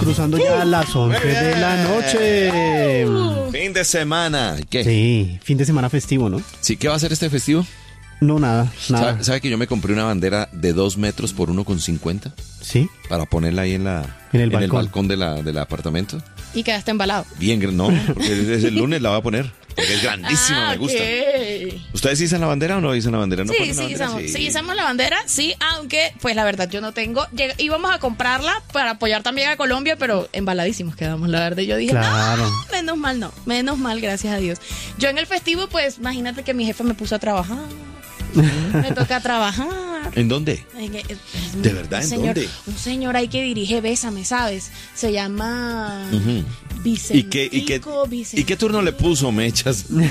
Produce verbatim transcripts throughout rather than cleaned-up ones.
cruzando ya las once de la noche. Fin de semana. ¿Qué? Sí, fin de semana festivo, ¿no? Sí, ¿qué va a ser este festivo? No, nada, nada. ¿Sabe, ¿Sabe que yo me compré una bandera de dos metros por uno con cincuenta? ¿Sí? Para ponerla ahí en la En el en balcón. el balcón de la, del apartamento. Y quedaste embalado. Bien, gr- no, porque es el lunes la voy a poner. Porque es grandísima, Ah, me gusta. ok. ¿Ustedes izan la bandera o no izan la bandera? ¿No Sí, ponen la sí, bandera? izamos, sí, izamos la bandera, sí, aunque, pues la verdad, yo no tengo. Lleg- íbamos a comprarla para apoyar también a Colombia, pero embaladísimos quedamos, la verdad. Y yo dije, Claro. no, menos mal no, menos mal, gracias a Dios. Yo en el festivo, pues imagínate que mi jefe me puso a trabajar. Me toca trabajar. ¿En dónde? En- en- en- ¿De verdad? un ¿En señor, dónde? Un señor ahí que dirige Bésame, ¿sabes? Se llama Ujú. ¿Y qué, y, qué, Vicentico, ¿Y qué turno le puso, Mechas? No,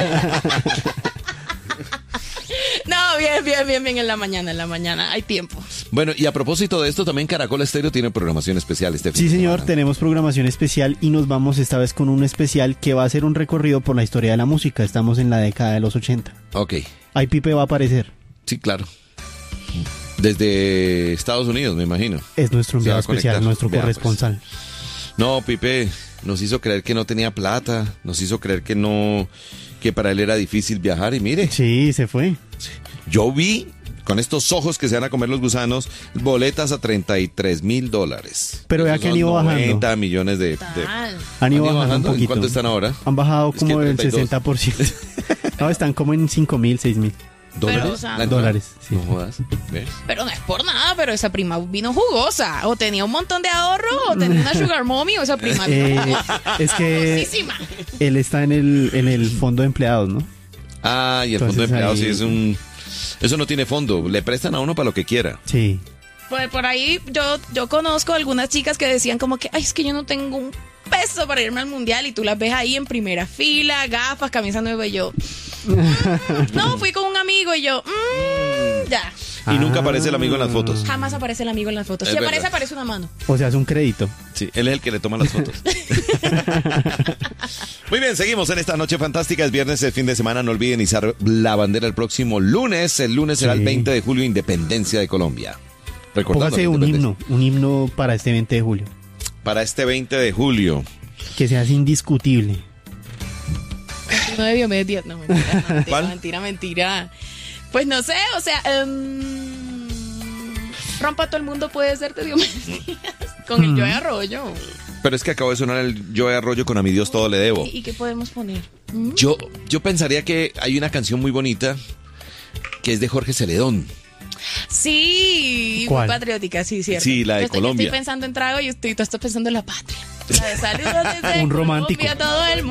bien, bien, bien, bien, en la mañana, en la mañana, hay tiempo. Bueno, y a propósito de esto, también Caracol Estéreo tiene programación especial este fin Sí, de señor, semana. tenemos programación especial y nos vamos esta vez con un especial que va a ser un recorrido por la historia de la música. Estamos en la década de los ochenta. Ok, Ahí Pipe va a aparecer. sí, claro. Desde Estados Unidos, me imagino. Es nuestro Se va enviado a especial, conectar. nuestro Vea, pues. corresponsal. No, Pipe nos hizo creer que no tenía plata, nos hizo creer que no, que para él era difícil viajar y mire, Sí, se fue. yo vi con estos ojos que se van a comer los gusanos, boletas a treinta y tres mil dólares. Pero vea Esos que han son ido bajando. noventa millones de... de- Tal. Han ido bajando un ¿En poquito. cuánto están ahora? Han bajado Es como que el treinta y dos. sesenta por ciento. No, están como en cinco mil, seis mil. ¿Dólares? Pero, o sea, ¿La entrada? Dólares, sí. No jodas, ¿ves? Pero no es por nada, pero esa prima vino jugosa. O tenía un montón de ahorro, o tenía una sugar mommy, o esa prima vino Eh, jugosa. es que Jugosísima. él está en el, en el fondo de empleados, ¿no? Ah, y el fondo de Entonces empleados ahí- sí es un... Eso no tiene fondo, le prestan a uno para lo que quiera. Sí. Pues por ahí yo, yo conozco algunas chicas que decían como que, ay, es que yo no tengo un peso para irme al mundial, y tú las ves ahí en primera fila, gafas, camisa nueva, y yo, "Mm, no, fui con un amigo", y yo, "Mm, ya, Y nunca Ah. aparece el amigo en las fotos. jamás aparece el amigo en las fotos. Es Si aparece, verdad. aparece una mano. O sea, es un crédito. Sí, él es el que le toma las fotos. Muy bien, seguimos en esta noche fantástica. Es viernes, el fin de semana. No olviden izar la bandera el próximo lunes. El lunes será Sí. el veinte de julio, Independencia de Colombia. Recordando Póngase la un independencia. himno, un himno para este veinte de julio. Para este veinte de julio. Que sea así indiscutible. No de Diomedes. No, mentira, no, mentira, ¿Cuál? mentira, mentira. Pues no sé, o sea, em, rompa todo el mundo puede ser de Diomedes Díaz, con el Joey Arroyo. Pero es que acabo de sonar el Joe Arroyo con A mi Dios todo le debo. ¿Y, y qué podemos poner? ¿Mm? Yo, yo pensaría que hay una canción muy bonita que es de Jorge Celedón. Sí, ¿Cuál? muy patriótica, sí, cierto. Sí, la de Yo estoy, Colombia. Yo estoy pensando en trago y estoy, tú estás pensando en la patria. La de saludos desde Un romántico. Colombia a todo el mundo.